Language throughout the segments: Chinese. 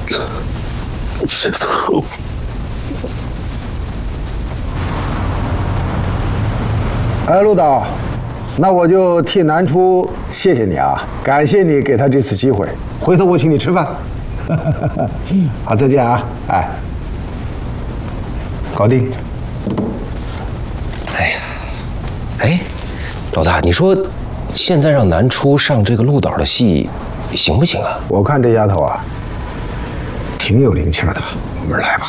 是的。 哎，陆导，那我就替南初谢谢你啊，感谢你给他这次机会，回头我请你吃饭。好，再见啊！哎，搞定。 哎呀，哎，老大，你说现在让南初上这个陆导的戏，行不行啊？ 我看这丫头啊，挺有灵气的，我们来吧。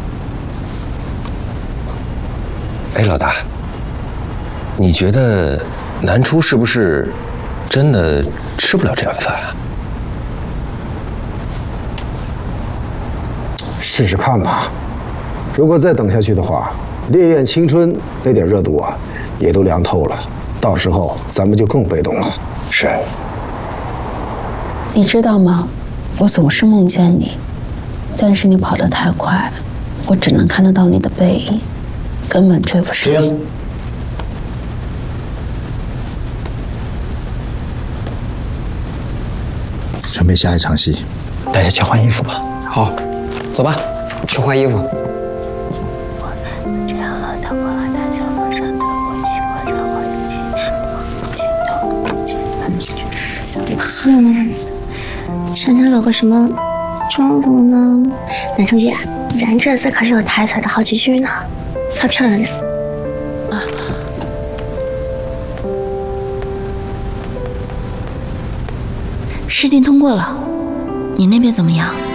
哎，老大，你觉得南初是不是真的吃不了这碗饭啊？ 试试看吧。如果再等下去的话，烈焰青春那点热度啊，也都凉透了。到时候咱们就更被动了。 是。 你知道吗？我总是梦见你，但是你跑得太快，我只能看得到你的背影，根本追不上。 准备下一场戏， 大家去换衣服吧。 好，走吧，去换衣服。 想想有个什么妆容呢？南初姐，咱这次可是有台词的好几句呢，还漂亮点。 试镜通过了，你那边怎么样？